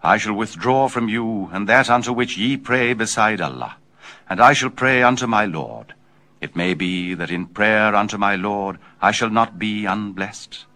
I shall withdraw from you, and that unto which ye pray beside Allah, and I shall pray unto my Lord. It may be that in prayer unto my Lord I shall not be unblessed.